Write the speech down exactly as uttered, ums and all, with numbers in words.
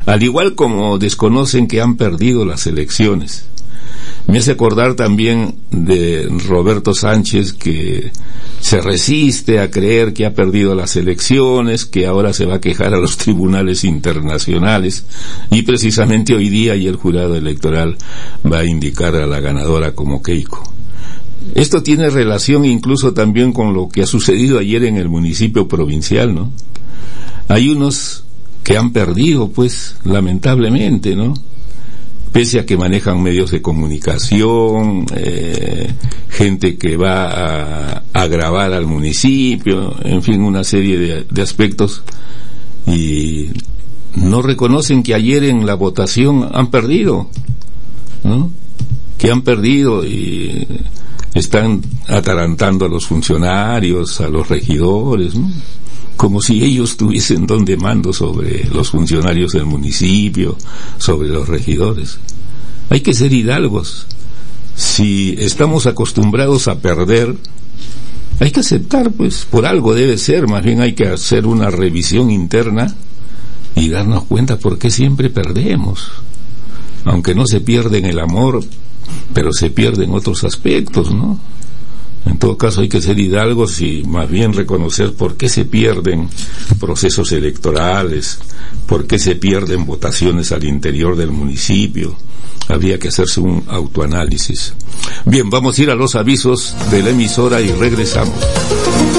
al igual como desconocen que han perdido las elecciones. Me hace acordar también de Roberto Sánchez, que se resiste a creer que ha perdido las elecciones, que ahora se va a quejar a los tribunales internacionales, y precisamente hoy día y el jurado electoral va a indicar a la ganadora como Keiko. Esto tiene relación incluso también con lo que ha sucedido ayer en el municipio provincial, ¿no? Hay unos que han perdido, pues, lamentablemente, ¿no? Pese a que manejan medios de comunicación, eh, gente que va a, a grabar al municipio, en fin, una serie de, de aspectos, y no reconocen que ayer en la votación han perdido, ¿no? Que han perdido y están atarantando a los funcionarios, a los regidores, ¿no? Como si ellos tuviesen don de mando sobre los funcionarios del municipio, sobre los regidores. Hay que ser hidalgos. Si estamos acostumbrados a perder, hay que aceptar, pues, por algo debe ser. Más bien hay que hacer una revisión interna y darnos cuenta por qué siempre perdemos. Aunque no se pierde en el amor, pero se pierde en otros aspectos, ¿no? En todo caso hay que ser hidalgos y más bien reconocer por qué se pierden procesos electorales, por qué se pierden votaciones al interior del municipio. Habría que hacerse un autoanálisis. Bien, vamos a ir a los avisos de la emisora y regresamos.